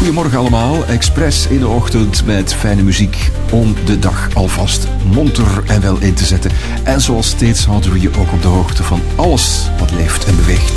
Goedemorgen allemaal. Express in de ochtend met fijne muziek om de dag alvast monter en wel in te zetten. En zoals steeds houden we je ook op de hoogte van alles wat leeft en beweegt.